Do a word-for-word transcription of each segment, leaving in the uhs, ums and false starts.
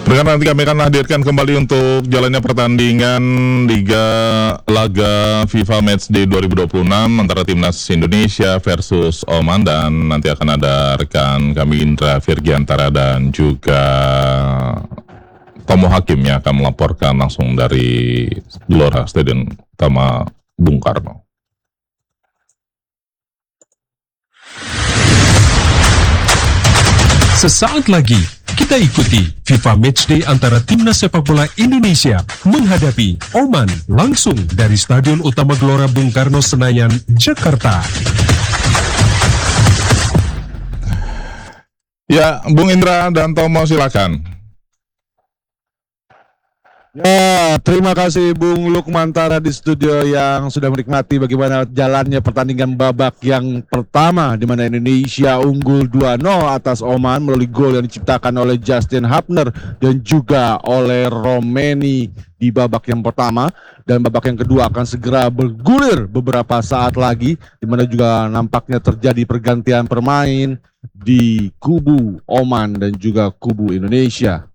Berikut nanti kami akan hadirkan kembali untuk jalannya pertandingan Liga Laga FIFA Matchday dua ribu dua puluh enam antara Timnas Indonesia versus Oman, dan nanti akan ada rekan kami Indra Virgiantara dan juga Tomo Hakim yang akan melaporkan langsung dari Gelora Stadion Utama Bung Karno. Sesaat lagi kita ikuti FIFA Matchday antara Timnas Sepak Bola Indonesia menghadapi Oman langsung dari Stadion Utama Gelora Bung Karno, Senayan, Jakarta. Ya, Bung Indra dan Tomo silakan. Ya, terima kasih Bung Lukman Tara di studio yang sudah menikmati bagaimana jalannya pertandingan babak yang pertama, di mana Indonesia unggul dua nol atas Oman melalui gol yang diciptakan oleh Justin Hapner dan juga oleh Romeni di babak yang pertama. Dan babak yang kedua akan segera bergulir beberapa saat lagi, di mana juga nampaknya terjadi pergantian pemain di kubu Oman dan juga kubu Indonesia.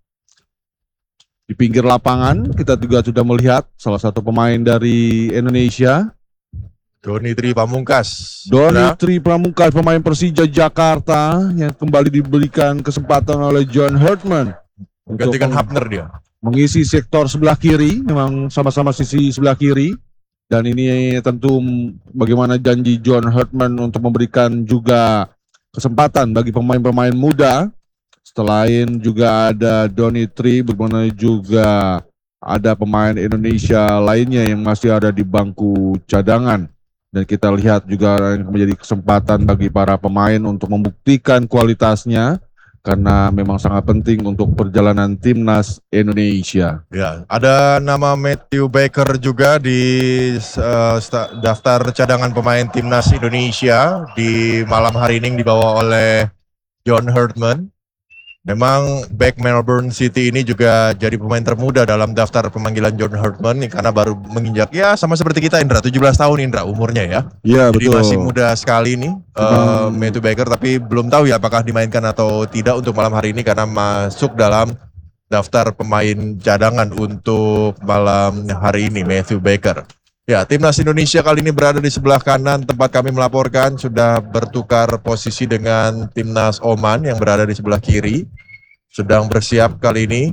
Di pinggir lapangan kita juga sudah melihat salah satu pemain dari Indonesia, Doni Tri Pamungkas. Doni Tri Pamungkas, pemain Persija Jakarta yang kembali diberikan kesempatan oleh John Hartman Menggantikan Hapner dia. Mengisi sektor sebelah kiri, memang sama-sama sisi sebelah kiri. Dan ini tentu bagaimana janji John Hartman untuk memberikan juga kesempatan bagi pemain-pemain muda. Selain juga ada Doni Tri, bagaimana juga ada pemain Indonesia lainnya yang masih ada di bangku cadangan. Dan kita lihat juga menjadi kesempatan bagi para pemain untuk membuktikan kualitasnya, karena memang sangat penting untuk perjalanan Timnas Indonesia. Ya, ada nama Matthew Baker juga di uh, daftar cadangan pemain Timnas Indonesia di malam hari ini, dibawa oleh John Hartman. Memang back Melbourne City ini juga jadi pemain termuda dalam daftar pemanggilan John Hartman nih, karena baru menginjak ya sama seperti kita Indra, tujuh belas tahun Indra umurnya ya. Iya, jadi betul. masih muda sekali nih uh, Matthew Baker, tapi belum tahu ya apakah dimainkan atau tidak untuk malam hari ini karena masuk dalam daftar pemain cadangan untuk malam hari ini Matthew Baker. Ya, Timnas Indonesia kali ini berada di sebelah kanan tempat kami melaporkan, sudah bertukar posisi dengan Timnas Oman yang berada di sebelah kiri. Sedang bersiap kali ini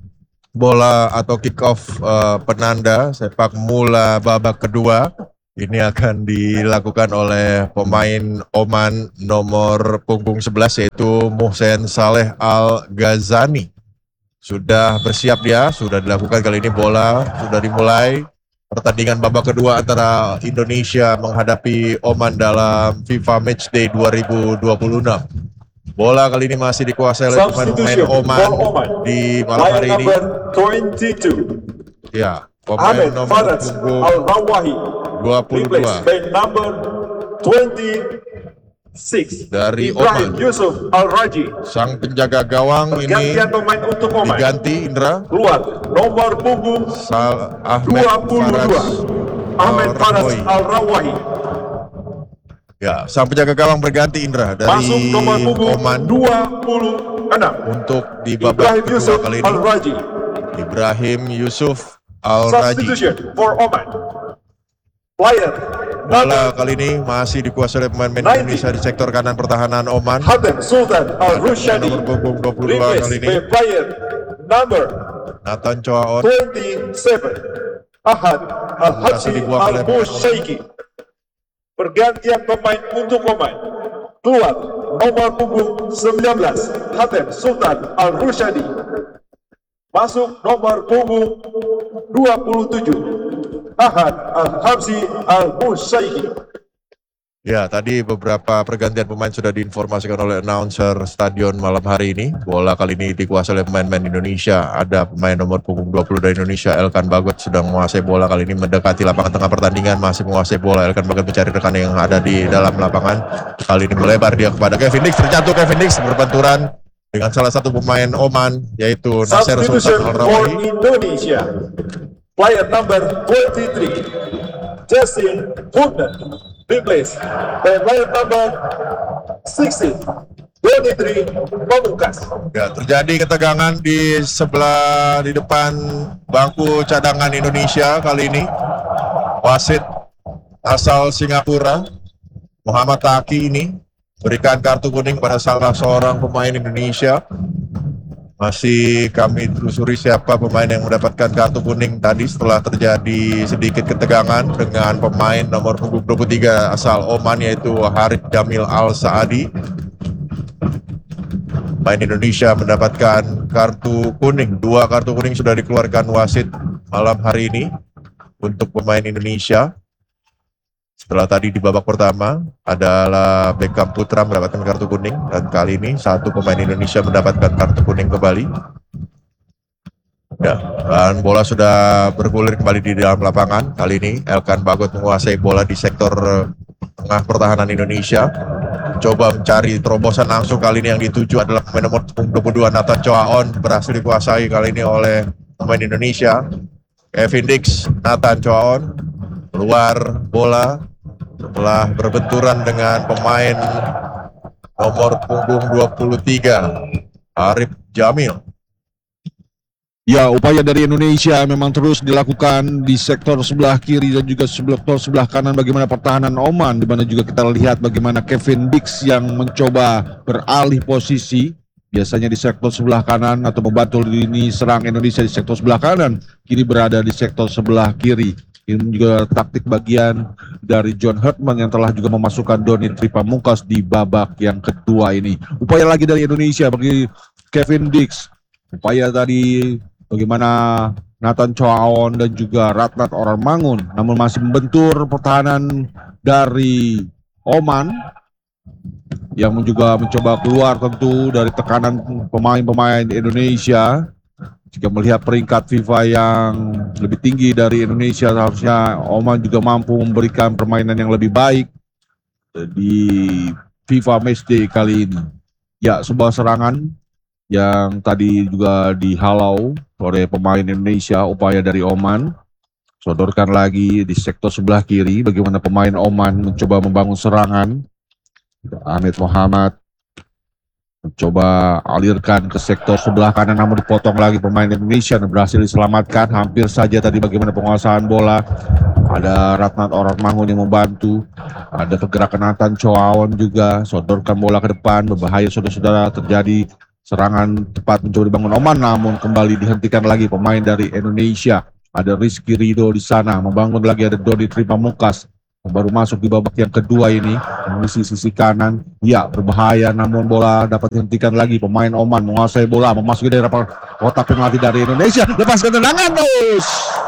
bola atau kick off uh, penanda sepak mula babak kedua. Ini akan dilakukan oleh pemain Oman nomor punggung sebelas, yaitu Mohsen Saleh Al-Ghazani. Sudah bersiap dia, sudah dilakukan kali ini, bola sudah dimulai. Pertandingan babak kedua antara Indonesia menghadapi Oman dalam FIFA Matchday dua ribu dua puluh enam. Bola kali ini masih dikuasai oleh pemain Oman di malam hari ini. Ya, pemain nomor punggung dua puluh dua dari Oman, Yusuf Al-Raji. sang penjaga gawang ini diganti Indra. Keluar nomor punggung Sal Ahmed dua puluh dua Ahmed Faras Al-Rawahi. Ya, sang penjaga gawang berganti Indra dari Masuk nomor punggung Oman dua puluh enam untuk di babak Ibrahim kedua Yusuf kali ini. Al-Raji. Ibrahim Yusuf Al-Raji. Substitution for Oman. Player Bola kali ini masih dikuasai oleh pemain-pemain Indonesia di sektor kanan pertahanan Oman. Hatem Sultan Al-Rushadi. Nomor punggung dua puluh dua Replace kali ini by player number Nathan Choaon. twenty-seven Ahad Al-Hadsi dibuang oleh- Al-Musyaiki. Pergantian pemain untuk Oman. Keluar nomor punggung sembilan belas Hatem Sultan Al-Rushadi. Masuk nomor punggung dua puluh tujuh Ahad Al-Habsi Al-Musyaiki. Ya, tadi beberapa pergantian pemain sudah diinformasikan oleh announcer stadion malam hari ini. Bola kali ini dikuasai oleh pemain-pemain Indonesia. Ada pemain nomor punggung dua puluh dari Indonesia, Elkan Bagot, sedang menguasai bola kali ini, mendekati lapangan tengah pertandingan, masih menguasai bola. Elkan Bagot mencari rekan yang ada di dalam lapangan. Kali ini melebar dia kepada Kevin Dix, terjatuh Kevin Dix berbenturan dengan salah satu pemain Oman, yaitu Nasser Substitution Sultan for Al-Rawahi. Indonesia. Player number twenty-three Justin Hudner. Replace by player number sixteen Dimitri Pamungkas. Ya, terjadi ketegangan di sebelah di depan bangku cadangan Indonesia kali ini. Wasit asal Singapura, Muhammad Taki ini berikan kartu kuning pada salah seorang pemain Indonesia. Masih kami telusuri siapa pemain yang mendapatkan kartu kuning tadi setelah terjadi sedikit ketegangan dengan pemain nomor punggung dua puluh tiga asal Oman, yaitu Harith Jamil Al-Saadi. Pemain Indonesia mendapatkan kartu kuning. Dua kartu kuning sudah dikeluarkan wasit malam hari ini untuk pemain Indonesia. Setelah tadi di babak pertama adalah Beckham Putra mendapatkan kartu kuning, dan kali ini satu pemain Indonesia mendapatkan kartu kuning kembali. Ya, dan bola sudah bergulir kembali di dalam lapangan. Kali ini Elkan Bagot menguasai bola di sektor tengah pertahanan Indonesia. Coba mencari terobosan langsung, kali ini yang dituju adalah pemain nomor dua puluh dua Nathan Choaon, berhasil dikuasai kali ini oleh pemain Indonesia. Kevin Dix, Nathan Choaon keluar bola setelah berbenturan dengan pemain nomor punggung dua puluh tiga Harith Jamil. Ya, upaya dari Indonesia memang terus dilakukan di sektor sebelah kiri dan juga sektor sebelah kanan bagaimana pertahanan Oman, di mana juga kita lihat bagaimana Kevin Dix yang mencoba beralih posisi biasanya di sektor sebelah kanan atau membantu lini serang Indonesia di sektor sebelah kanan, kini berada di sektor sebelah kiri. Ini juga taktik bagian dari John Hartman yang telah juga memasukkan Dimitri Pamungkas di babak yang kedua ini. Upaya lagi dari Indonesia bagi Kevin Dix. Upaya tadi bagaimana Nathan Choaon dan juga Ratnat Ormangun, namun masih membentur pertahanan dari Oman yang juga mencoba keluar tentu dari tekanan pemain-pemain Indonesia. Jika melihat peringkat FIFA yang lebih tinggi dari Indonesia, seharusnya Oman juga mampu memberikan permainan yang lebih baik di FIFA Matchday kali ini. Ya, sebuah serangan yang tadi juga dihalau oleh pemain Indonesia, upaya dari Oman. Sodorkan lagi di sektor sebelah kiri, bagaimana pemain Oman mencoba membangun serangan. Ahmed Muhammad mencoba alirkan ke sektor sebelah kanan, namun dipotong lagi pemain Indonesia dan berhasil diselamatkan. Hampir saja tadi bagaimana penguasaan bola. Ada Ratnat Ormangun yang membantu. Ada pergerakan Nathan Choaon juga. Sodorkan bola ke depan, berbahaya saudara-saudara, terjadi serangan tepat mencoba dibangun Oman, namun kembali dihentikan lagi pemain dari Indonesia. Ada Rizky Ridho di sana, membangun lagi ada Dimitri Pamungkas. Baru masuk di babak yang kedua ini, mengisi sisi kanan. Ya, berbahaya, namun bola dapat dihentikan lagi. Pemain Oman menguasai bola, memasuki daerah kotak penalti dari Indonesia. Lepaskan tendangan terus.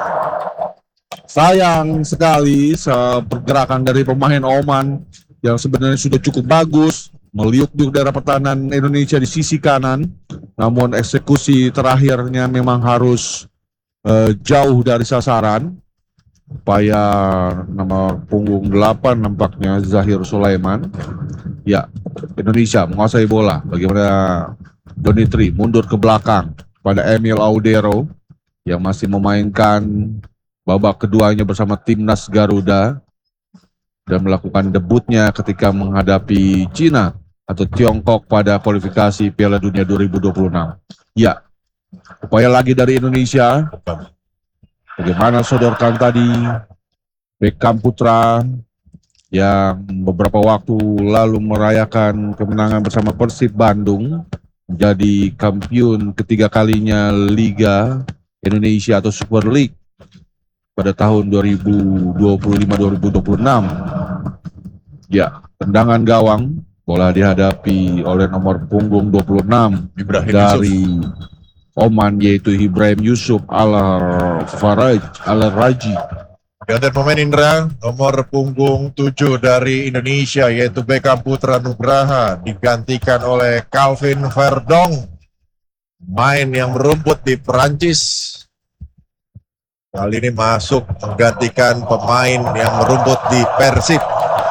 Sayang sekali pergerakan dari pemain Oman yang sebenarnya sudah cukup bagus, meliuk-liuk daerah pertahanan Indonesia di sisi kanan. Namun eksekusi terakhirnya memang harus uh, jauh dari sasaran. Upaya nomor punggung delapan nampaknya Zahir Sulaiman. Ya, Indonesia menguasai bola. Bagaimana Dimitri mundur ke belakang pada Emil Audero yang masih memainkan babak keduanya bersama timnas Garuda dan melakukan debutnya ketika menghadapi Cina atau Tiongkok pada kualifikasi Piala Dunia dua ribu dua puluh enam. Ya, upaya lagi dari Indonesia. Bagaimana sodorkan tadi Beckham Putra yang beberapa waktu lalu merayakan kemenangan bersama Persib Bandung, menjadi kampiun ketiga kalinya Liga Indonesia atau Super League pada tahun dua ribu dua puluh lima dua ribu dua puluh enam. Ya, tendangan gawang, bola dihadapi oleh nomor punggung dua puluh enam Ibrahim dari Yusuf. Oman, yaitu Ibrahim Yusuf Al-Faraj Al-Raji. Dan pemain Indra nomor punggung tujuh dari Indonesia yaitu Beckham Putra Nugraha digantikan oleh Calvin Verdong, main yang merumput di Perancis. Kali ini masuk menggantikan pemain yang merumput di Persib.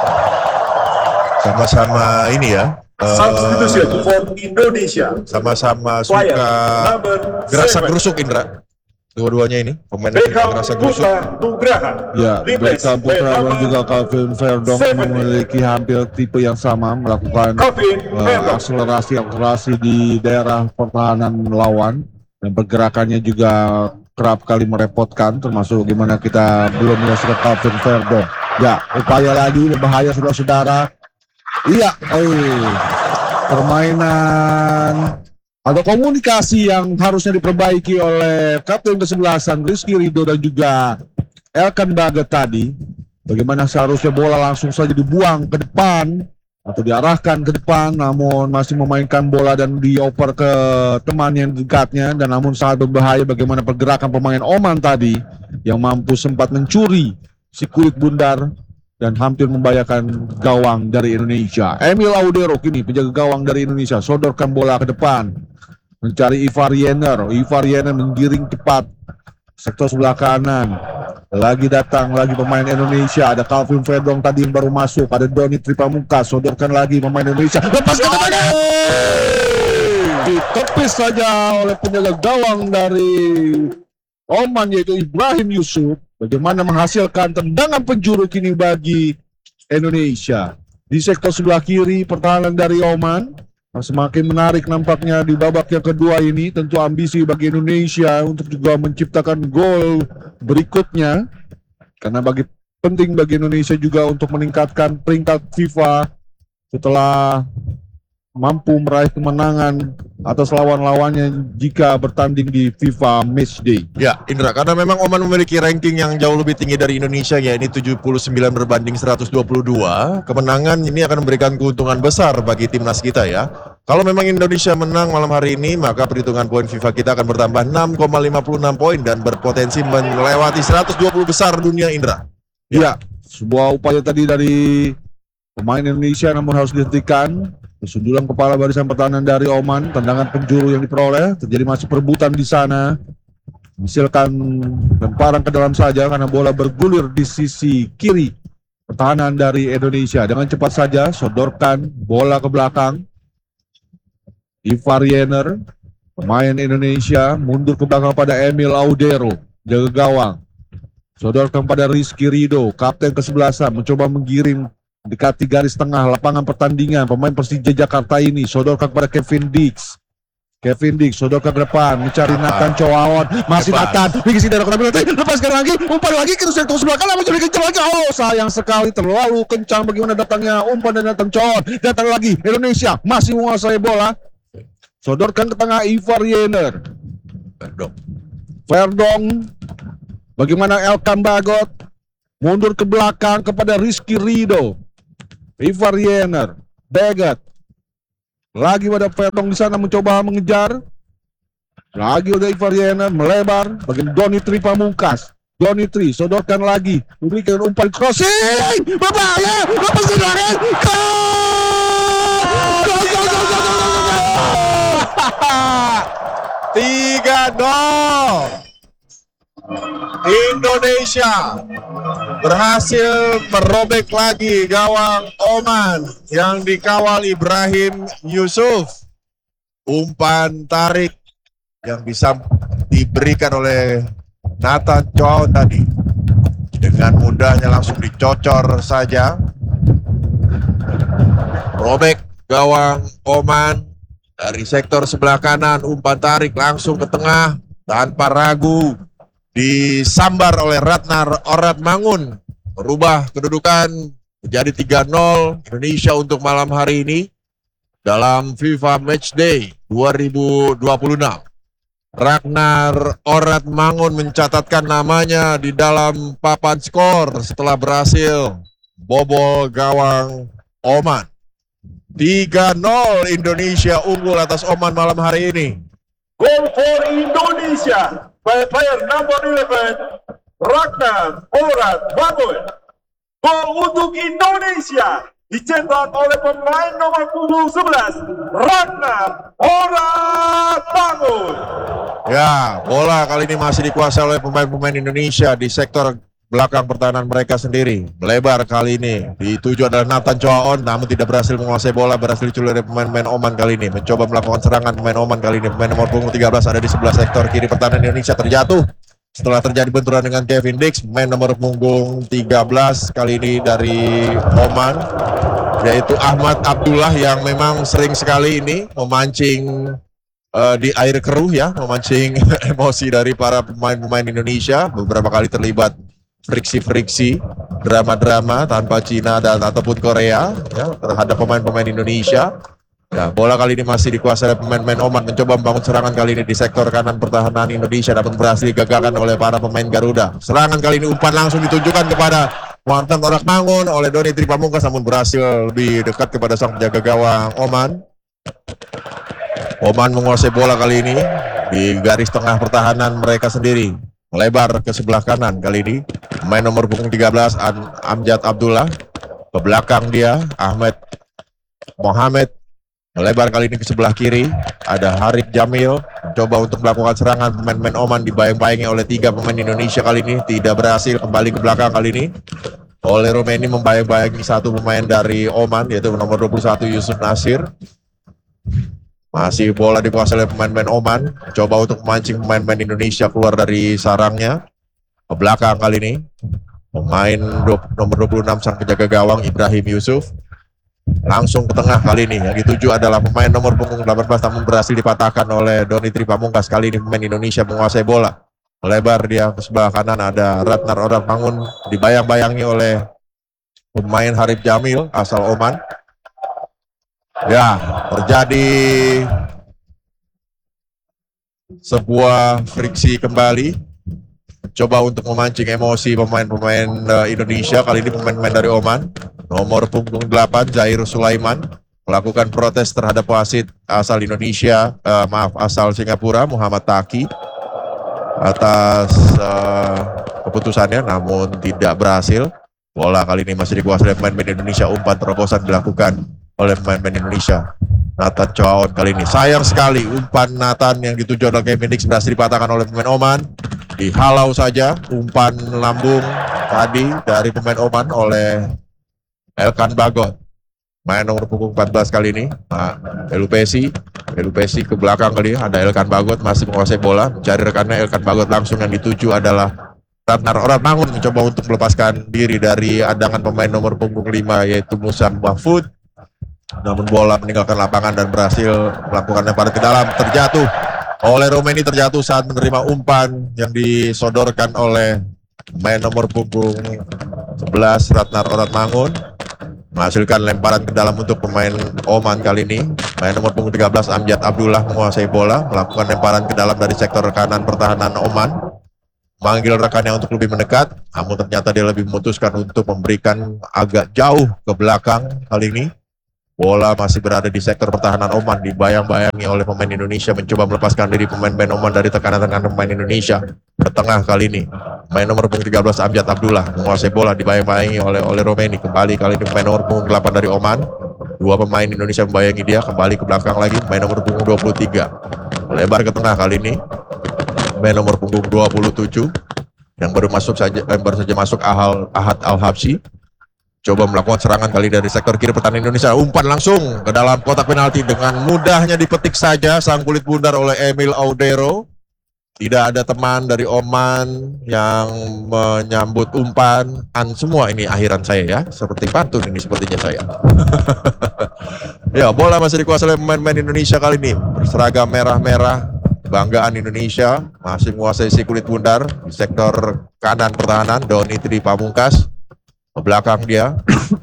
Sama-sama ini ya. Substitution for Indonesia. Sama-sama Player suka number gerasak seven. gerusuk, Indra. dua-duanya ini pemain yang Beckham merasa gusuk. Putra Nugraha. Ya, Replace Beckham Putra by dan number juga Calvin Verdong seventy. memiliki hampir tipe yang sama, melakukan Calvin uh, Verdong. akselerasi akselerasi di daerah pertahanan lawan, dan pergerakannya juga kerap kali merepotkan, termasuk gimana kita belum melihat Calvin Verdong. Ya, upaya lagi berbahaya saudara-saudara. Iya, eh, permainan atau komunikasi yang harusnya diperbaiki oleh kapten kesebelasan Rizky Ridho dan juga Elkan Baget tadi. Bagaimana seharusnya bola langsung saja dibuang ke depan atau diarahkan ke depan, namun masih memainkan bola dan dioper ke teman yang dekatnya, dan namun sangat berbahaya bagaimana pergerakan pemain Oman tadi yang mampu sempat mencuri si kulit bundar dan hampir membahayakan gawang dari Indonesia. Emil Audero kini penjaga gawang dari Indonesia sodorkan bola ke depan mencari Ivar Yenner. Ivar Yenner menggiring cepat sektor sebelah kanan. Lagi datang lagi pemain Indonesia, ada Calvin Verdong tadi yang baru masuk, ada Doni Tripamungkas sodorkan lagi pemain Indonesia, lepaskan tangannya, ditepis saja oleh penjaga gawang dari Oman yaitu Ibrahim Yusuf. Bagaimana menghasilkan tendangan penjuru kini bagi Indonesia. Di sektor sebelah kiri pertahanan dari Oman semakin menarik nampaknya di babak yang kedua ini. Tentu ambisi bagi Indonesia untuk juga menciptakan gol berikutnya, karena bagi penting bagi Indonesia juga untuk meningkatkan peringkat FIFA setelah mampu meraih kemenangan atas lawan-lawannya jika bertanding di FIFA Matchday. Ya, Indra, karena memang Oman memiliki ranking yang jauh lebih tinggi dari Indonesia, ya ini tujuh puluh sembilan berbanding seratus dua puluh dua. Kemenangan ini akan memberikan keuntungan besar bagi timnas kita ya. Kalau memang Indonesia menang malam hari ini, maka perhitungan poin FIFA kita akan bertambah enam koma lima puluh enam poin dan berpotensi melewati seratus dua puluh besar dunia, Indra. Ya, sebuah upaya tadi dari pemain Indonesia namun harus dihentikan. Sundulan kepala barisan pertahanan dari Oman, tendangan penjuru yang diperoleh, terjadi masih perebutan di sana. Hasilkan lemparan ke dalam saja karena bola bergulir di sisi kiri pertahanan dari Indonesia. Dengan cepat saja sodorkan bola ke belakang. Ivar Yenner, pemain Indonesia, mundur ke belakang pada Emil Audero, jaga gawang. Sodorkan pada Rizky Ridho, kapten kesebelasan, mencoba menggiring dekati garis tengah lapangan pertandingan. Pemain Persija Jakarta ini sodorkan kepada Kevin Dix. Kevin Dix sodorkan ke depan mencari Nathan Choaon. Masih Nathan, dikisi darah kena penalti, lepaskan lagi, umpan lagi ke sektor sebelah kanan, mencuri kencang lagi. Oh, sayang sekali, terlalu kencang bagaimana datangnya umpan dan Nathan Choaon. Datang lagi Indonesia masih menguasai bola. Sodorkan ke tengah Ivar Yenner. Verdong. Verdong. Bagaimana Elkan Bagot mundur ke belakang kepada Rizky Ridho. Ivar Yenner, Bagot. Lagi pada Verdong di sana mencoba mengejar. Lagi udah Ivar Yenner melebar bagi Doni Tripamungkas. Doni Tri sodorkan lagi, memberikan umpan crossing. Berbahaya, lepas serangan. Gol! Gol, gol, gol, gol, gol, gol, gol. tiga nol. Indonesia berhasil merobek lagi gawang Oman yang dikawal Ibrahim Yusuf. Umpan tarik yang bisa diberikan oleh Nathan Choaon tadi dengan mudahnya langsung dicocor saja. Robek gawang Oman dari sektor sebelah kanan, umpan tarik langsung ke tengah tanpa ragu. Disambar oleh Ratnar Oratmangun, merubah kedudukan menjadi tiga nol Indonesia untuk malam hari ini dalam FIFA Matchday dua ribu dua puluh enam. Ragnar Oratmangun mencatatkan namanya di dalam papan skor setelah berhasil bobol gawang Oman. tiga nol Indonesia unggul atas Oman malam hari ini. Goal for Indonesia by player number eleven, Ragnar Oratmangun. Gol untuk Indonesia dicetak oleh pemain nomor punggung sebelas, Ragnar Oratmangun. Ya, bola kali ini masih dikuasai oleh pemain-pemain Indonesia di sektor belakang pertahanan mereka sendiri. Melebar kali ini, dituju adalah Nathan Choaon, namun tidak berhasil menguasai bola, berhasil dicuri oleh pemain-pemain Oman kali ini. Mencoba melakukan serangan pemain Oman kali ini. Pemain nomor punggung tiga belas ada di sebelah sektor kiri pertahanan Indonesia, terjatuh. setelah terjadi benturan dengan Kevin Dix, pemain nomor punggung tiga belas kali ini dari Oman, yaitu Ahmad Abdullah yang memang sering sekali ini memancing uh, di air keruh ya, memancing emosi dari para pemain-pemain Indonesia, beberapa kali terlibat friksi-friksi, drama-drama tanpa Cina dan ataupun Korea ya, terhadap pemain-pemain Indonesia. Ya, bola kali ini masih dikuasai oleh pemain-pemain Oman, mencoba membangun serangan kali ini di sektor kanan pertahanan Indonesia, namun berhasil digagalkan oleh para pemain Garuda. Serangan kali ini umpan langsung ditunjukkan kepada Muhammad Orak Mangun oleh Doni Tri Pamungkas, namun berhasil lebih dekat kepada sang penjaga gawang Oman. Oman menguasai bola kali ini di garis tengah pertahanan mereka sendiri, melebar ke sebelah kanan kali ini. Pemain nomor punggung tiga belas Am Amjad Abdullah, ke belakang dia Ahmed Mohamed, melebar kali ini ke sebelah kiri, ada Harith Jamil, mencoba untuk melakukan serangan pemain-pemain Oman, dibayang-bayangi oleh tiga pemain Indonesia kali ini, tidak berhasil, kembali ke belakang kali ini. Oleh Romeni membayang-bayangi satu pemain dari Oman, yaitu nomor dua puluh satu Yusuf Nasir. Masih bola dikuasai oleh pemain-pemain Oman, coba untuk memancing pemain-pemain Indonesia keluar dari sarangnya. Ke belakang kali ini, pemain nomor dua puluh enam sang penjaga gawang Ibrahim Yusuf. Langsung ke tengah kali ini, yang dituju adalah pemain nomor punggung delapan belas, namun berhasil dipatahkan oleh Doni Tri Pamungkas. Kali ini pemain Indonesia menguasai bola, melebar dia ke sebelah kanan, ada Ratnar Orak Mangun, dibayang-bayangi oleh pemain Harith Jamil asal Oman. Ya, terjadi sebuah friksi kembali, coba untuk memancing emosi pemain-pemain uh, Indonesia. Kali ini pemain-pemain dari Oman, nomor punggung delapan Zair Sulaiman, melakukan protes terhadap wasit asal Indonesia, uh, maaf asal Singapura, Muhammad Taki, atas uh, keputusannya, namun tidak berhasil. Bola kali ini masih dikuasai oleh pemain-pemain Indonesia. Umpan terobosan dilakukan oleh pemain-pemain Indonesia. Nathan Choaon kali ini, sayang sekali umpan Nathan yang dituju oleh Kevin Dix berhasil dipatahkan oleh pemain Oman. Dihalau saja umpan lambung tadi dari pemain Oman oleh Elkan Bagot, main nomor punggung empat belas kali ini. Nah, Elupesi, Elupesi ke belakang kali ini, ada Elkan Bagot masih menguasai bola, mencari rekannya. Elkan Bagot langsung yang dituju adalah Ratnar Orak Mangun, mencoba untuk melepaskan diri dari adangan pemain nomor punggung lima yaitu Musa Mahfud. Namun bola meninggalkan lapangan dan berhasil melakukan lemparan ke dalam, terjatuh oleh Romeni, terjatuh saat menerima umpan yang disodorkan oleh pemain nomor punggung sebelas Ratnar Orak Mangun, menghasilkan lemparan ke dalam untuk pemain Oman kali ini. Pemain nomor punggung tiga belas Amjad Abdullah menguasai bola, melakukan lemparan ke dalam dari sektor kanan pertahanan Oman, manggil rekannya untuk lebih mendekat, namun ternyata dia lebih memutuskan untuk memberikan agak jauh ke belakang kali ini. Bola masih berada di sektor pertahanan Oman, dibayang-bayangi oleh pemain Indonesia, mencoba melepaskan diri pemain-pemain Oman dari tekanan-tekanan pemain Indonesia. Bertengah kali ini, pemain nomor punggung tiga belas Amjad Abdullah menguasai bola, dibayang-bayangi oleh oleh Romeni. Kembali kali ini pemain nomor punggung delapan dari Oman. Dua pemain Indonesia membayangi dia, kembali ke belakang lagi pemain nomor punggung dua puluh tiga. Lebar ke tengah kali ini, pemain nomor punggung dua puluh tujuh yang baru masuk saja, yang baru saja masuk Ahal, Ahad Al-Habsyi. Coba melakukan serangan kali dari sektor kiri pertahanan Indonesia. Umpan langsung ke dalam kotak penalti, dengan mudahnya dipetik saja sang kulit bundar oleh Emil Audero. Tidak ada teman dari Oman yang menyambut umpan. An semua ini akhiran saya ya, seperti pantun ini sepertinya saya. Ya, bola masih dikuasai oleh pemain-pemain Indonesia kali ini, berseragam merah-merah, kebanggaan Indonesia, masih menguasai si kulit bundar di sektor kanan pertahanan. Doni Tri Pamungkas ke belakang dia.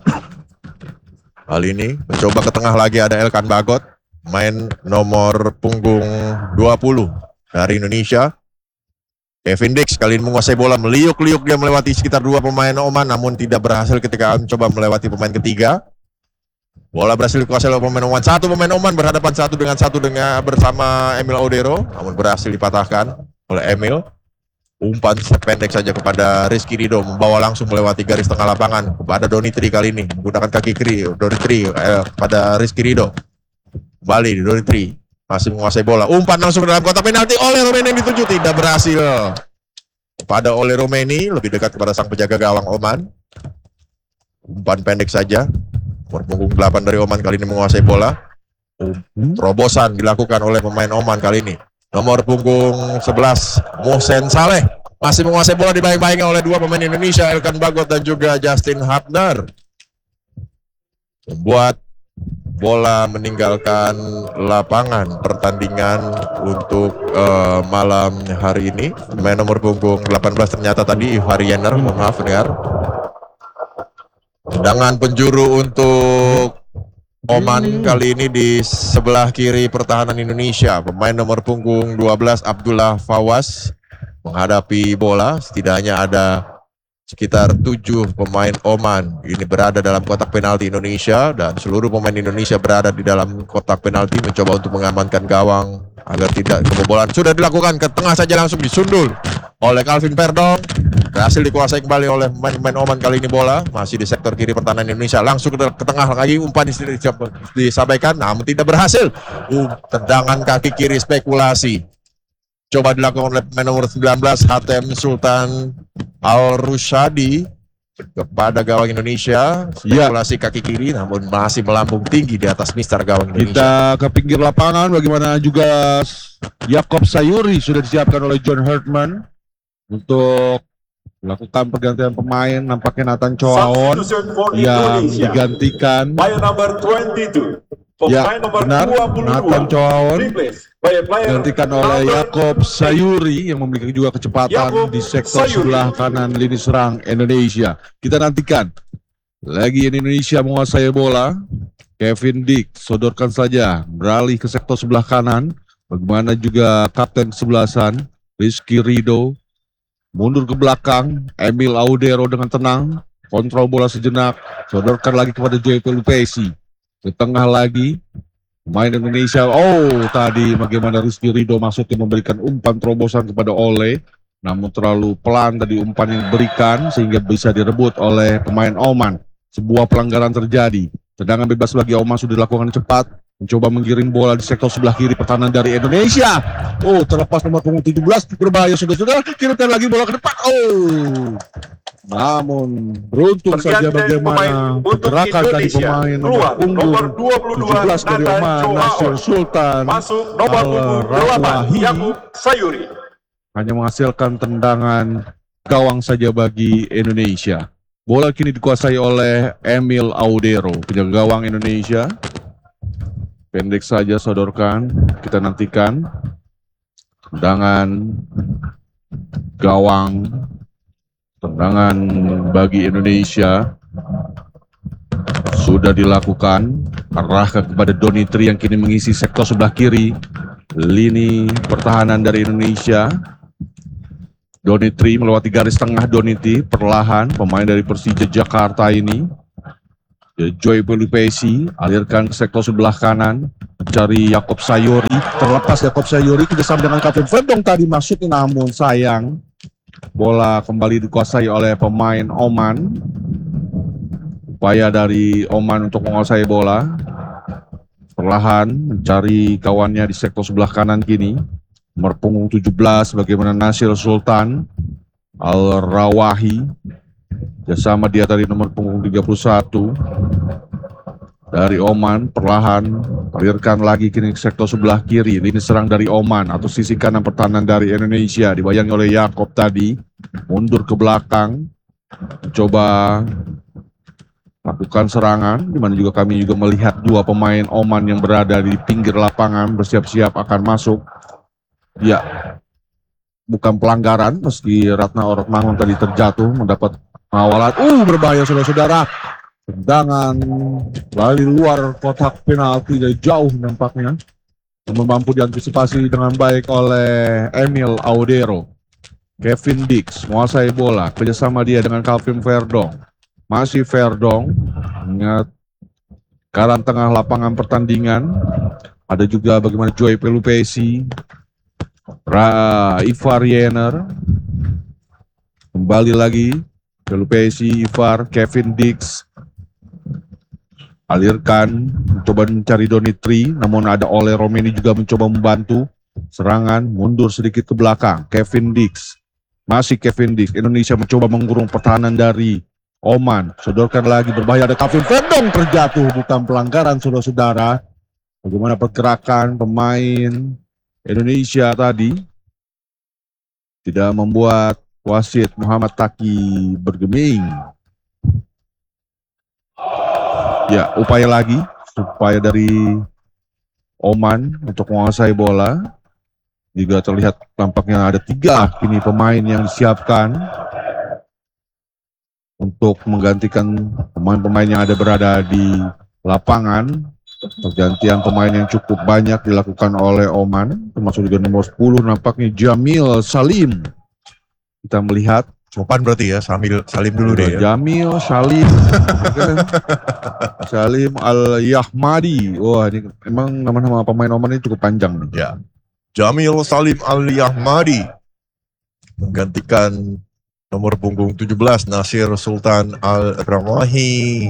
Kali ini mencoba ke tengah lagi, ada Elkan Bagot, main nomor punggung dua puluh dari Indonesia. Kevin Dix kali ini menguasai bola, meliuk-liuk dia melewati sekitar dua pemain Oman, namun tidak berhasil ketika mencoba melewati pemain ketiga. Bola berhasil dikuasai oleh pemain Oman. Satu pemain Oman berhadapan satu dengan satu dengan bersama Emil Audero, namun berhasil dipatahkan oleh Emil. Umpan pendek saja kepada Rizky Ridho, membawa langsung melewati garis tengah lapangan kepada Doni Tri kali ini, menggunakan kaki kiri. Doni Tri eh, pada Rizky Ridho, kembali Doni Tri masih menguasai bola. Umpan langsung ke dalam kotak penalti oleh Romeni yang dituju, tidak berhasil. Kepada oleh Romeni, lebih dekat kepada sang penjaga gawang Oman. Umpan pendek saja. Nomor punggung delapan dari Oman kali ini menguasai bola. Terobosan dilakukan oleh pemain Oman kali ini. Nomor punggung sebelas Mohsen Saleh Masih menguasai bola dibayang-bayangin oleh dua pemain Indonesia, Elkan Bagot dan juga Justin Hapner. Membuat bola meninggalkan lapangan pertandingan untuk uh, malam hari ini. Pemain nomor punggung delapan belas ternyata tadi Ivari Yener, mohon maaf dengar. Tendangan penjuru untuk Oman kali ini di sebelah kiri pertahanan Indonesia. Pemain nomor punggung dua belas Abdullah Fawaz menghadapi bola. Setidaknya ada sekitar tujuh pemain Oman ini berada dalam kotak penalti Indonesia, dan seluruh pemain Indonesia berada di dalam kotak penalti mencoba untuk mengamankan gawang agar tidak kebobolan. Sudah dilakukan, ke tengah saja langsung disundul oleh Calvin Verdong. Berhasil dikuasai kembali oleh pemain Oman kali ini bola. Masih di sektor kiri pertahanan Indonesia, langsung ke, ke tengah lagi, umpan disampaikan namun tidak berhasil. Uh, tendangan kaki kiri spekulasi coba dilakukan oleh pemain nomor sembilan belas Hatem Sultan Al-Rushadi kepada gawang Indonesia. Spekulasi ya. Kaki kiri namun masih melambung tinggi di atas mister gawang Indonesia. Kita ke pinggir lapangan, bagaimana juga Yakob Sayuri sudah disiapkan oleh John Hartman untuk melakukan pergantian pemain. Nampaknya Nathan Choaon yang digantikan. Player number twenty-two. Ya, benar, Nathan Choaon digantikan oleh Yakob Sayuri yang memiliki juga kecepatan Yakob di sektor Sayuri sebelah kanan lini serang Indonesia. Kita nantikan lagi Indonesia menguasai bola. Kevin Dick sodorkan saja, beralih ke sektor sebelah kanan. Bagaimana juga kapten kesebelasan Rizky Rido mundur ke belakang. Emil Audero dengan tenang kontrol bola sejenak, sodorkan lagi kepada Joy Pelupesi. Ke tengah lagi pemain Indonesia. Oh, tadi bagaimana Rizky Rido masuknya memberikan umpan terobosan kepada Ole, namun terlalu pelan tadi umpan yang diberikan sehingga bisa direbut oleh pemain Oman. Sebuah pelanggaran terjadi. Tendangan bebas bagi Oman sudah dilakukan cepat, mencoba menggiring bola di sektor sebelah kiri pertahanan dari Indonesia. Oh, terlepas nomor punggung tujuh belas, berbahaya sudah-sudah, kirimkan lagi bola ke depan. Oh, namun beruntung saja bagaimana gerakan dari pemain nomor punggung tujuh belas dari Oman, Nasir Sultan Al-Rawahi, hanya menghasilkan tendangan gawang saja bagi Indonesia. Bola kini dikuasai oleh Emil Audero, penjaga gawang Indonesia. Pendek saja sodorkan, kita nantikan tendangan gawang. Tendangan bagi Indonesia sudah dilakukan, arahkan kepada Donitri yang kini mengisi sektor sebelah kiri lini pertahanan dari Indonesia. Donitri melewati garis tengah. Donitri perlahan, pemain dari Persija Jakarta ini. Joy Pelupesi alirkan ke sektor sebelah kanan, mencari Yakob Sayuri. Terlepas Yakob Sayuri kerjasama dengan Captain Verdong tadi masuk, namun sayang bola kembali dikuasai oleh pemain Oman. Upaya dari Oman untuk menguasai bola, perlahan mencari kawannya di sektor sebelah kanan kini. Nomor punggung tujuh belas bagaimana Nasir Sultan Al-Rawahi, bersama dia tadi nomor punggung tiga puluh satu dari Oman. Perlahan alirkan lagi kini ke sektor sebelah kiri lini serang dari Oman atau sisi kanan pertahanan dari Indonesia, dibayangi oleh Yakob tadi, mundur ke belakang mencoba lakukan serangan, di mana juga kami juga melihat dua pemain Oman yang berada di pinggir lapangan bersiap-siap akan masuk. Ya, bukan pelanggaran meski Ratna Ormangun tadi terjatuh mendapat pengawalan. Uh, berbahaya saudara-saudara. Tendangan lari luar kotak penalti dari jauh nampaknya. Mampu diantisipasi dengan baik oleh Emil Audero. Kevin Dix menguasai bola, kerjasama dia dengan Calvin Verdong. Masih Verdong, ingat kanan tengah lapangan pertandingan. Ada juga bagaimana Joy Pelupesi, Ra Ivar Yener. Kembali lagi Pelupesi, Ivar, Kevin Dix. Alirkan, mencoba mencari Donitri, namun ada Ole Romeni juga mencoba membantu. Serangan, mundur sedikit ke belakang. Kevin Dix, masih Kevin Dix. Indonesia mencoba mengurung pertahanan dari Oman. Sodorkan lagi, berbahaya, ada Calvin Verdong terjatuh, bukan pelanggaran saudara-saudara. Bagaimana pergerakan pemain Indonesia tadi tidak membuat wasit Muhammad Taki bergeming. Ya, upaya lagi, upaya dari Oman untuk menguasai bola. Juga terlihat tampaknya ada tiga kini pemain yang disiapkan untuk menggantikan pemain-pemain yang ada berada di lapangan. Pergantian pemain yang cukup banyak dilakukan oleh Oman, termasuk juga nomor sepuluh nampaknya Jamil Salim. Kita melihat Sopan berarti ya, sambil Salim dulu deh ya. Jamil Salim, Salim Al Yahmadi. Wah, ini emang nama-nama pemain Oman ini cukup panjang nih. Ya. Jamil Salim Al-Yahmadi menggantikan nomor punggung tujuh belas Nasir Sultan Al-Rawahi.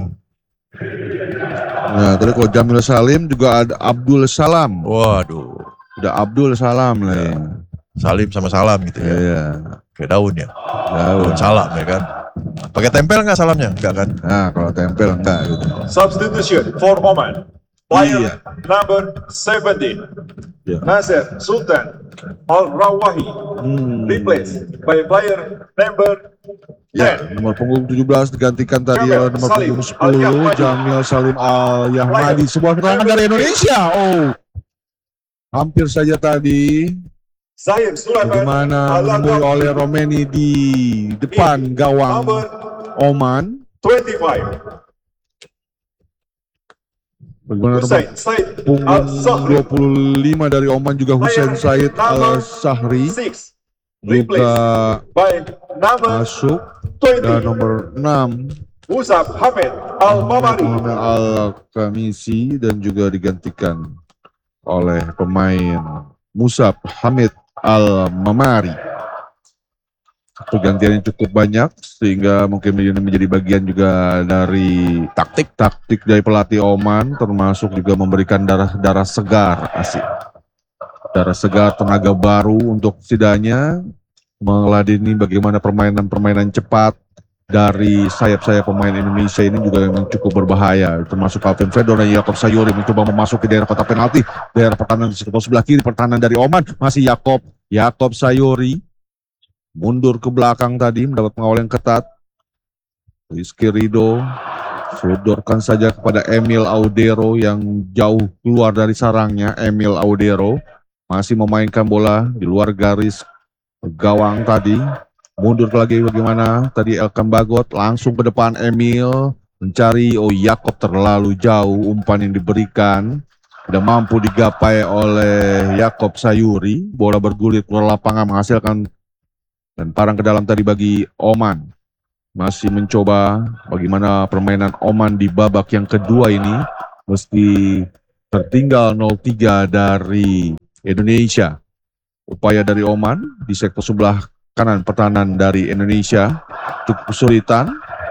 Nah, tadi kalau Jamil Salim juga ada Abdul Salam. Waduh, Udah Abdul Salam lah ya. Salim sama salam gitu ya. Iya. Kayak daun ya. Daun. Daun salam ya kan. Pakai tempel nggak salamnya? Enggak kan? Nah, kalau tempel enggak gitu. Substitution for Oman. Player Iya. number seventeen, Iya. Nasir Sultan Al-Rawahi, Hmm. replaced by player number Ya, ten. nomor punggung tujuh belas digantikan tadi oleh nomor Salim punggung sepuluh Al-Yahmadi. Jamil Salim Al-Yahmadi. Sebuah keterangan dari Indonesia. Oh. Hampir saja tadi Zahir Sulaiman bagaimana menemui Al-Rawahi, oleh Romeni di depan gawang number Oman. twenty-five, Bagaimana nomor Hussein Said punggung Al-Sahri, dua puluh lima dari Oman juga Hussein Said Al-Sahri six, juga replaced by number masuk, dan twenty, nomor enam Musab Hamid Al-Mamari. Muhammad Al-Kamisi dan juga digantikan oleh pemain Musab Hamid Al-Mamari. Pergantian yang cukup banyak sehingga mungkin ini menjadi bagian juga dari taktik-taktik dari pelatih Oman, termasuk juga memberikan darah-darah segar, asik. Darah segar, tenaga baru untuk setidaknya meladeni bagaimana permainan-permainan cepat dari sayap-sayap pemain Indonesia ini juga yang cukup berbahaya, termasuk Alvin Fedor dan Yakob Sayuri mencoba memasuki daerah kotak penalti, daerah pertahanan di sebelah kiri pertahanan dari Oman, masih Yakob Yakob Sayuri mundur ke belakang tadi mendapat pengawal yang ketat. Rizky Ridho sodorkan saja kepada Emil Audero yang jauh keluar dari sarangnya. Emil Audero masih memainkan bola di luar garis gawang tadi. Mundur lagi bagaimana tadi Elkan Bagot langsung ke depan Emil mencari, oh Yakob terlalu jauh, umpan yang diberikan tidak mampu digapai oleh Yakob Sayuri. Bola bergulir keluar lapangan menghasilkan dan parang ke dalam tadi bagi Oman. Masih mencoba bagaimana permainan Oman di babak yang kedua ini meski tertinggal nol tiga dari Indonesia. Upaya dari Oman di sektor sebelah kanan pertahanan dari Indonesia cukup kesulitan.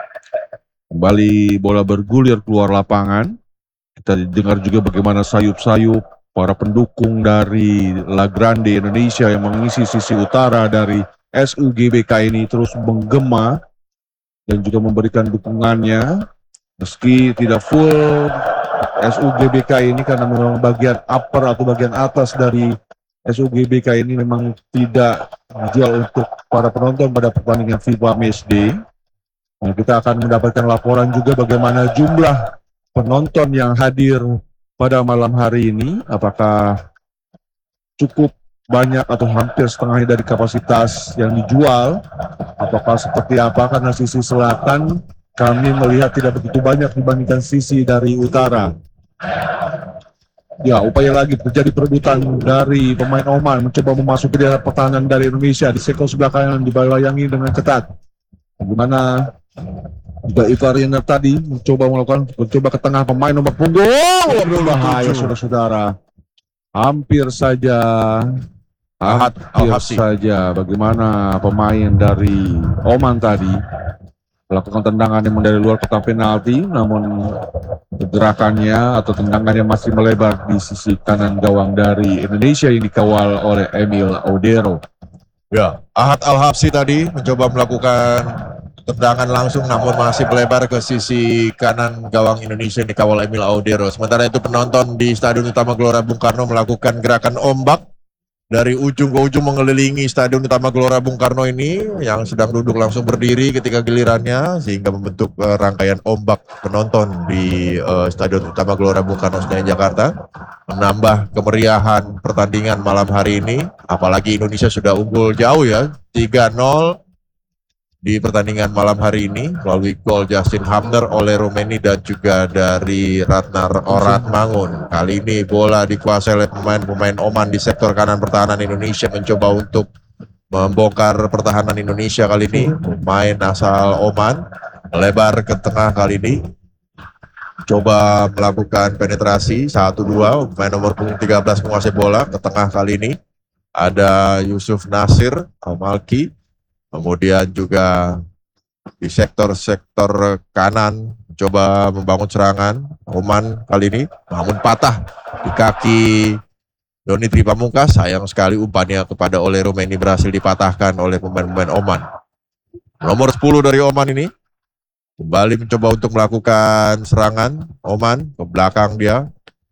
Kembali bola bergulir keluar lapangan. Kita dengar juga bagaimana sayup-sayup para pendukung dari La Grande Indonesia yang mengisi sisi utara dari S U G B K ini terus menggema dan juga memberikan dukungannya meski tidak full S U G B K ini karena memang bagian upper atau bagian atas dari S U G B K ini memang tidak dijual untuk para penonton pada pertandingan FIFA Matchday. Nah, kita akan mendapatkan laporan juga bagaimana jumlah penonton yang hadir pada malam hari ini, apakah cukup banyak atau hampir setengahnya dari kapasitas yang dijual, apakah seperti apa, karena sisi selatan kami melihat tidak begitu banyak dibandingkan sisi dari utara. Ya, upaya lagi terjadi perebutan dari pemain Oman mencoba memasuki daerah pertahanan dari Indonesia di sektor sebelah kanan dibayangi dengan ketat. Bagaimana juga Ivar Riner tadi mencoba melakukan mencoba ke tengah pemain nomor punggung. Oh, berbahaya saudara-saudara. Hampir saja Ahad hampir Al-Habsi. saja bagaimana pemain dari Oman tadi melakukan tendangan yang dari luar kotak penalti, namun gerakannya atau tendangannya masih melebar di sisi kanan gawang dari Indonesia yang dikawal oleh Emil Audero. Ya, Ahad Al-Habsi tadi mencoba melakukan tendangan langsung namun masih melebar ke sisi kanan gawang Indonesia yang dikawal Emil Audero. Sementara itu penonton di Stadion Utama Gelora Bung Karno melakukan gerakan ombak dari ujung ke ujung mengelilingi Stadion Utama Gelora Bung Karno ini yang sedang duduk langsung berdiri ketika gilirannya sehingga membentuk uh, rangkaian ombak penonton di uh, Stadion Utama Gelora Bung Karno Senayan Jakarta, menambah kemeriahan pertandingan malam hari ini. Apalagi Indonesia sudah unggul jauh ya, tiga nol di pertandingan malam hari ini melalui gol Justin Hamner oleh Romeni dan juga dari Ratnar Oratmangun. Kali ini bola dikuasai oleh pemain-pemain Oman di sektor kanan pertahanan Indonesia, mencoba untuk membongkar pertahanan Indonesia kali ini. Pemain asal Oman melebar ke tengah kali ini, coba melakukan penetrasi satu dua. Pemain nomor punggung tiga belas menguasai bola ke tengah kali ini. Ada Yusuf Nasir Al-Malki. Kemudian juga di sektor-sektor kanan coba membangun serangan Oman kali ini, namun patah di kaki Doni Tri Pamungkas. Sayang sekali umpannya kepada oleh Romeni berhasil dipatahkan oleh pemain-pemain Oman. Nomor sepuluh dari Oman ini kembali mencoba untuk melakukan serangan. Oman ke belakang dia,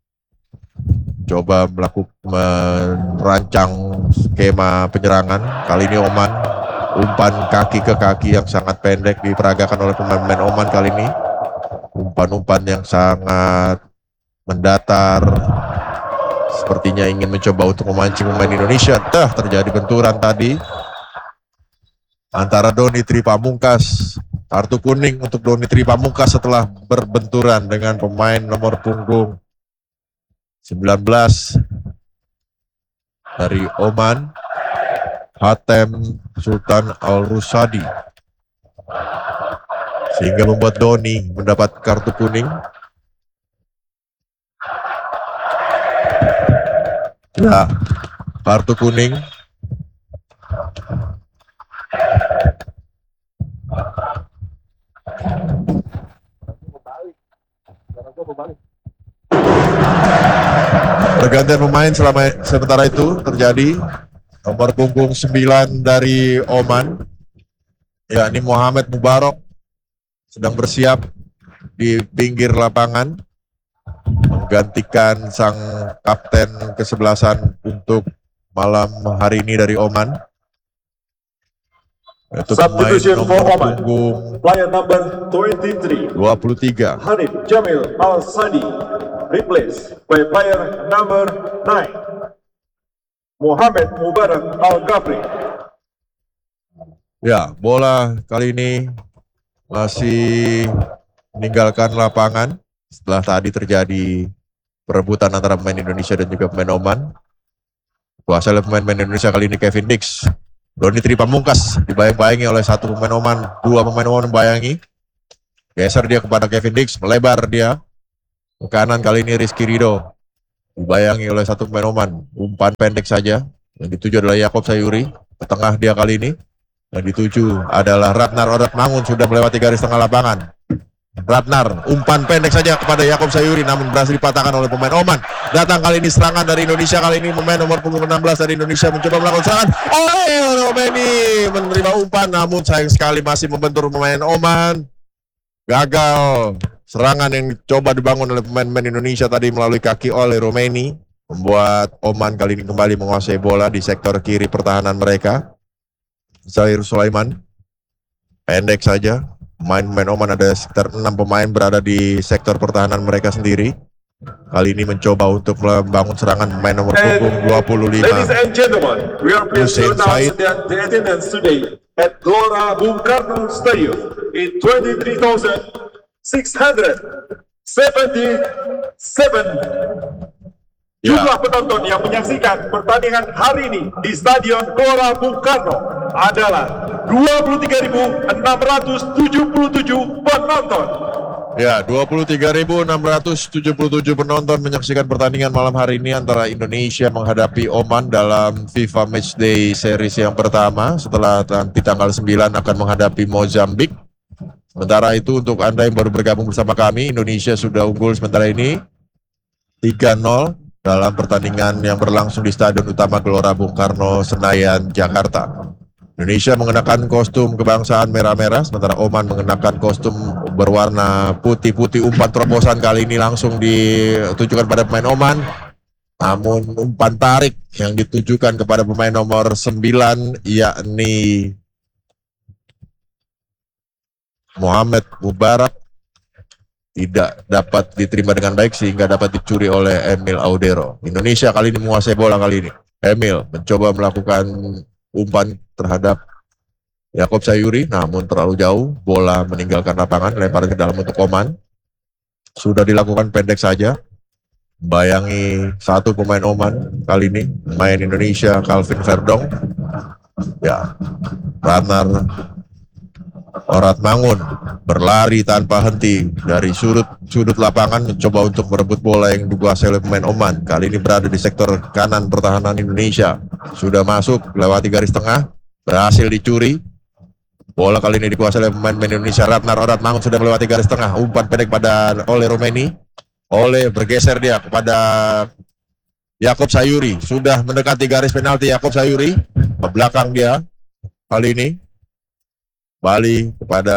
coba melakukan merancang skema penyerangan. Kali ini Oman umpan kaki ke kaki yang sangat pendek diperagakan oleh pemain-pemain Oman kali ini. Umpan-umpan yang sangat mendatar, sepertinya ingin mencoba untuk memancing pemain Indonesia. Dah terjadi benturan tadi antara Doni Tri Pamungkas. Kartu kuning untuk Doni Tri Pamungkas setelah berbenturan dengan pemain nomor punggung sembilan belas dari Oman, Hatem Sultan Al-Rusadi, sehingga membuat Doni mendapat kartu kuning. Ya, kartu kuning. Pergantian pemain selama sementara itu terjadi. Nomor punggung sembilan dari Oman, yakni Muhammad Mubarak, sedang bersiap di pinggir lapangan menggantikan sang kapten kesebelasan untuk malam hari ini dari Oman. Itu pemain Substitution for nomor Oman. punggung Player number twenty-three, dua puluh tiga. Hanif Jamil Al-Sadi, replaced by player number nine, Muhammad Mubarak Al-Ghafri. Ya, bola kali ini masih meninggalkan lapangan setelah tadi terjadi perebutan antara pemain Indonesia dan juga pemain Oman. Kuasa oleh pemain-pemain Indonesia kali ini Kevin Dix. Doni Tri Pamungkas dibayang-bayangi oleh satu pemain Oman, dua pemain Oman membayangi. Geser dia kepada Kevin Dix, melebar dia ke kanan. Kali ini Rizky Ridho dibayangi oleh satu pemain Oman, umpan pendek saja. Yang dituju adalah Yakob Sayuri, ke tengah dia kali ini. Yang dituju adalah Ratnar Oratmangun, sudah melewati garis tengah lapangan. Ratnar, umpan pendek saja kepada Yakob Sayuri, namun berhasil dipatahkan oleh pemain Oman. Datang kali ini serangan dari Indonesia, kali ini pemain nomor punggung enam belas dari Indonesia mencoba melakukan serangan. Oleh Romeni menerima umpan, namun sayang sekali masih membentur pemain Oman. Gagal serangan yang dicoba dibangun oleh pemain-pemain Indonesia tadi melalui kaki oleh Romeni, membuat Oman kali ini kembali menguasai bola di sektor kiri pertahanan mereka. Zahir Sulaiman, pendek saja. Pemain-pemain Oman ada sekitar enam pemain berada di sektor pertahanan mereka sendiri. Kali ini mencoba untuk membangun serangan pemain nomor punggung dua puluh lima. Ladies and gentlemen, we are pleased to Hussein announce Said. that the attendance today at Gelora Bung Karno Stadium is twenty-three thousand six hundred seventy-seven. Ya. Jumlah penonton yang menyaksikan pertandingan hari ini di Stadion Gelora Bung Karno adalah dua puluh tiga ribu enam ratus tujuh puluh tujuh penonton. Ya, dua puluh tiga ribu enam ratus tujuh puluh tujuh penonton menyaksikan pertandingan malam hari ini antara Indonesia menghadapi Oman dalam FIFA Matchday Series yang pertama, setelah nanti tanggal sembilan akan menghadapi Mozambik. Sementara itu untuk Anda yang baru bergabung bersama kami, Indonesia sudah unggul sementara ini tiga nol dalam pertandingan yang berlangsung di Stadion Utama Gelora Bung Karno Senayan, Jakarta. Indonesia mengenakan kostum kebangsaan merah-merah, sementara Oman mengenakan kostum berwarna putih-putih. Umpan terobosan kali ini langsung ditujukan pada pemain Oman. Namun umpan tarik yang ditujukan kepada pemain nomor sembilan yakni Muhammad Mubarak tidak dapat diterima dengan baik sehingga dapat dicuri oleh Emil Audero. Indonesia kali ini menguasai bola kali ini. Emil mencoba melakukan umpan terhadap Yakob Sayuri, namun terlalu jauh. Bola meninggalkan lapangan, lempar ke dalam untuk Oman. Sudah dilakukan pendek saja. Bayangi satu pemain Oman kali ini, pemain Indonesia Calvin Verdong. Ya, runner Orat Mangun berlari tanpa henti dari sudut sudut lapangan mencoba untuk merebut bola yang dikuasai oleh pemain Oman. Kali ini berada di sektor kanan pertahanan Indonesia. Sudah masuk lewati garis tengah, berhasil dicuri. Bola kali ini dikuasai oleh pemain Indonesia. Ratnar Orat Mangun sudah melewati garis tengah. Umpan pendek pada Ole Romeni. Ole bergeser dia kepada Yakob Sayuri. Sudah mendekati garis penalti Yakob Sayuri. Ke belakang dia kali ini. Bali kepada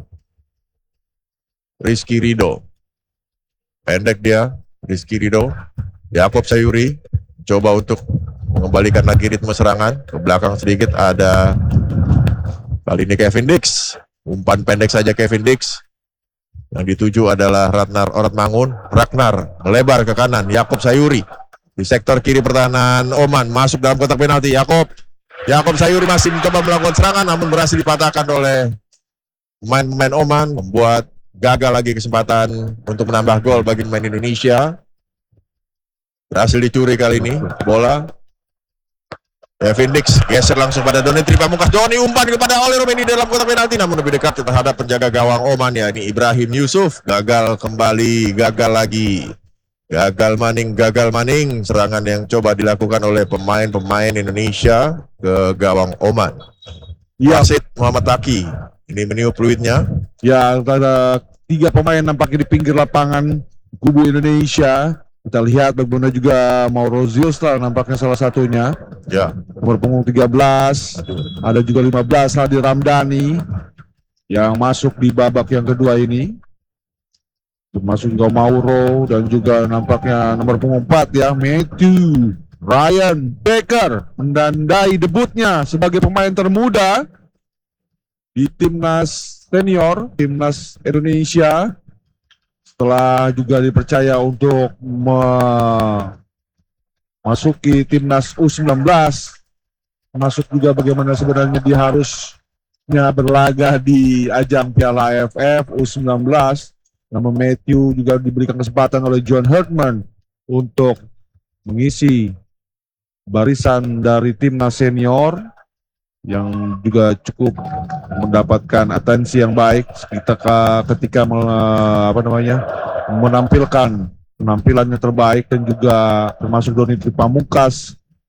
Rizky Rido. Pendek dia, Rizky Rido. Yakob Sayuri coba untuk mengembalikan lagi ritme serangan. Ke belakang sedikit ada kali ini Kevin Dix. Umpan pendek saja Kevin Dix. Yang dituju adalah Ratnar Orat Mangun. Ragnar melebar ke kanan. Yakob Sayuri di sektor kiri pertahanan Oman masuk dalam kotak penalti. Yakob Yakob Sayuri masih mencoba melakukan serangan namun berhasil dipatahkan oleh pemain-pemain Oman, membuat gagal lagi kesempatan untuk menambah gol bagi pemain Indonesia. Berhasil dicuri kali ini bola. Kevin Dix geser langsung pada Doni Tripamungkas. Doni umpan kepada Ole Romeni dalam kotak penalti namun lebih dekat terhadap penjaga gawang Oman yakni Ibrahim Yusuf. Gagal kembali, gagal lagi. Gagal maning, gagal maning serangan yang coba dilakukan oleh pemain-pemain Indonesia ke gawang Oman. Ya, Wasit Muhammad Taki ini meniup fluidnya. ya ada tiga pemain nampaknya di pinggir lapangan kubu Indonesia. Kita lihat bagaimana juga Mauro Zilstra nampaknya salah satunya. Ya, Nomor punggung tiga belas. Ada juga lima belas Hadi Ramdhani yang masuk di babak yang kedua ini. Termasuk juga Mauro dan juga nampaknya nomor punggung empat ya, Matthew Ryan Baker menandai debutnya sebagai pemain termuda di timnas senior, timnas Indonesia. Setelah juga dipercaya untuk memasuki timnas U sembilan belas, masuk juga bagaimana sebenarnya dia harusnya berlaga di ajang Piala A F F U sembilan belas. Nama Matthew juga diberikan kesempatan oleh John Herdman untuk mengisi barisan dari timnas senior yang juga cukup mendapatkan atensi yang baik ketika ketika apa namanya menampilkan penampilannya terbaik dan juga termasuk Doni Tripamungkas